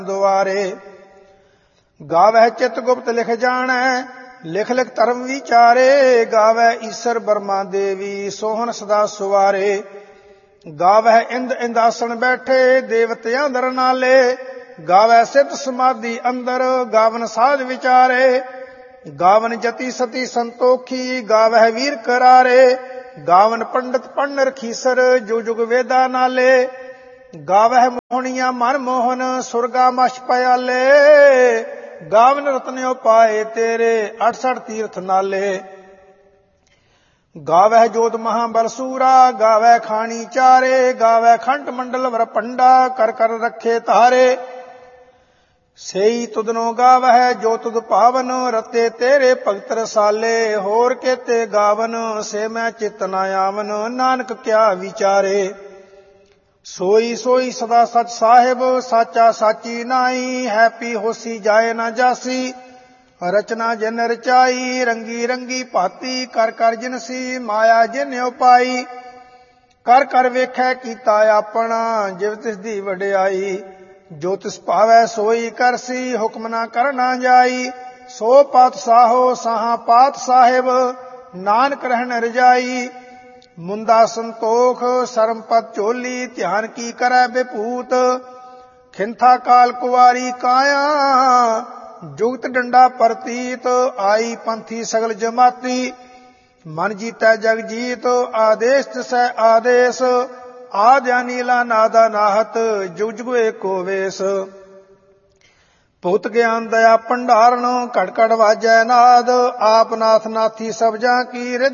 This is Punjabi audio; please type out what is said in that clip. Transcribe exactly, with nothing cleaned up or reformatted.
ਦੁਆਰੇ। ਗਾਵਹਿ ਚਿਤ ਗੁਪਤ ਲਿਖ ਜਾਣੈ, ਲਿਖ ਲਿਖ ਧਰਮ ਵਿਚਾਰੇ। ਗਾਵੈ ਈਸਰ ਬਰਮਾ ਦੇਵੀ, ਸੋਹਣ ਸਦਾ ਸੁਵਾਰੇ। ਗਾਵਹਿ ਇੰਦ ਇੰਦਾਸਣ ਬੈਠੇ, ਦੇਵਤਿਆਂ ਦਰ ਨਾਲੇ। ਗਾਵੈ ਸਿੱਧ ਸਮਾਧੀ ਅੰਦਰ, ਗਾਵਨ ਸਾਧ ਵਿਚਾਰੇ। ਗਾਵਨ ਜਤੀ ਸਤੀ ਸੰਤੋਖੀ, ਗਾਵਹਿ ਵੀਰ ਕਰਾਰੇ। ਗਾਵਨ ਪੰਡਤ ਪੜਨ ਰਖੀਸਰ, ਜੁਗ ਜੁਗ ਵੇਦਾ ਨਾਲੇ। ਗਾਵਹਿ ਮੋਹਣੀਆਂ ਮਨ ਮੋਹਨ, ਸੁਰਗਾ ਮਛ ਪਿਆਲੇ। ਗਾਵਨ ਰਤਨਿਓ ਪਾਏ ਤੇਰੇ, ਅਠਸਠ ਤੀਰਥ ਨਾਲੇ। ਗਾਵਹਿ ਜੋਧ ਮਹਾਬਲ ਸੂਰਾ, ਗਾਵਹਿ ਖਾਣੀ ਚਾਰੇ। ਗਾਵਹਿ ਖੰਡ ਮੰਡਲ ਵਰ ਪੰਡਾ, ਕਰ ਕਰ ਰੱਖੇ ਧਾਰੇ। ਸੇਈ ਤੁਧਨੋ ਗਾਵਹਿ ਜੋ ਤੁਧ ਭਾਵਨ, ਰਤੇ ਤੇਰੇ ਭਗਤ ਰਸਾਲੇ। ਹੋਰ ਕੇਤੇ ਗਾਵਨ, ਸੇ ਮੈਂ ਚਿਤ ਨਾ ਆਵਨ, ਨਾਨਕ ਕਿਆ ਵਿਚਾਰੇ। ਸੋਈ ਸੋਈ ਸਦਾ ਸਚ ਸਾਹਿਬ, ਸਾਚਾ ਸਾਚੀ ਨਾਈ। ਹੈਪੀ ਹੋਸੀ ਜਾਏ ਨਾ ਜਾਸੀ, ਰਚਨਾ ਜਿਨ ਰਚਾਈ। ਰੰਗੀ ਰੰਗੀ ਭਾਤੀ, ਕਰ ਕਰ ਜਿਨਸੀ, ਮਾਇਆ ਜਿਨ ਉਪਾਈ। ਕਰ ਕਰ ਵੇਖੈ ਕੀਤਾ ਆਪਣਾ, ਜਿਵ ਤਿਸ ਦੀ ਵਡਿਆਈ। ਜੋ ਤਿਸ ਭਾਵੈ ਸੋਈ ਕਰਸੀ, ਹੁਕਮ ਨਾ ਕਰਨਾ ਜਾਈ। ਸੋ ਪਾਤਸ਼ਾਹੋ ਸਾਹਾ ਪਾਤ ਸਾਹਿਬ, ਨਾਨਕ ਰਹਿਣ ਰਜਾਈ। ਮੁੰਦਾ ਸੰਤੋਖ ਸਰਮ ਪਤ ਝੋਲੀ, ਧਿਆਨ ਕੀ ਕਰੈ ਬਿਭੂਤ। ਖਿੰਥਾ ਕਾਲ ਕੁਵਾਰੀ ਕਾਇਆ, ਜੁਗਤ ਡੰਡਾ ਪ੍ਰਤੀਤ। ਆਈ ਪੰਥੀ ਸਗਲ ਜਮਾਤੀ, ਮਨ ਜੀਤੈ ਜਗ ਜੀਤ। ਆਦੇਸ਼ ਤਿਸੈ ਆਦੇਸ਼, ਆਦਿਆ ਨੀਲਾ ਨਾਦਾ ਨਾਹਤ। ਜੁਗ ਜੁਗ ਏਕੋ ਵੇਸ। ਭੁਗਤ ਗਿਆਨ ਦਇਆ ਭੰਡਾਰਨ, ਘਟ ਘਟ ਵਾਜੈ ਨਾਦ। ਆਪ ਨਾਥ ਨਾਥੀ ਸਭ ਜਾਂ ਕੀ।